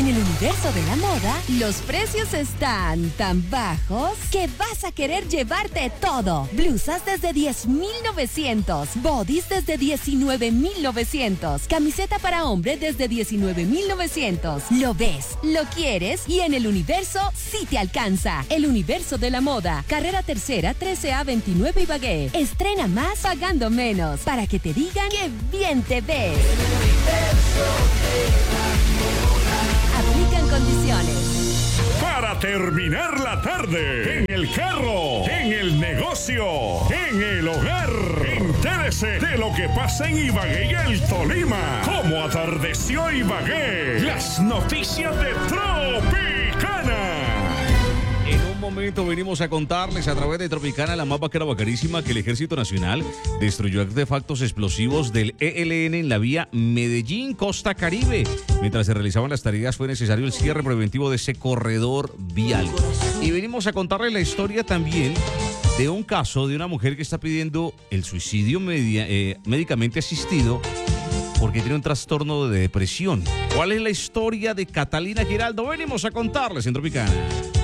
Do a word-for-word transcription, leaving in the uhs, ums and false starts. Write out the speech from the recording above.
En el universo de la moda, los precios están tan bajos que vas a querer llevarte todo. Blusas desde diez mil novecientos, bodies desde diecinueve mil novecientos, camiseta para hombre desde diecinueve mil novecientos. Lo ves, lo quieres y en el universo sí te alcanza. El universo de la moda, carrera tercera, trece A veintinueve Ibagué. Estrena más pagando menos para que te digan que bien te ves. Aplican condiciones. Para terminar la tarde, en el carro, en el negocio, en el hogar, entérese de lo que pasa en Ibagué y el Tolima. Cómo atardeció Ibagué. Las noticias de Tropicana. En un momento venimos a contarles a través de Tropicana, la más vaquera vacarísima, que el Ejército Nacional destruyó artefactos explosivos del E L N en la vía Medellín-Costa Caribe. Mientras se realizaban las tareas fue necesario el cierre preventivo de ese corredor vial. Y venimos a contarles la historia también de un caso de una mujer que está pidiendo el suicidio media, eh, médicamente asistido porque tiene un trastorno de depresión. ¿Cuál es la historia de Catalina Giraldo? Venimos a contarles en Tropicana.